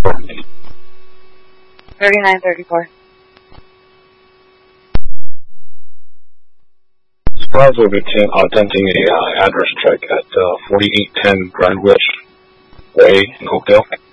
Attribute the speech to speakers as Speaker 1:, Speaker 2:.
Speaker 1: 3934.
Speaker 2: Bravo attempting a address check at 4810 Greenwich Way in Oakdale.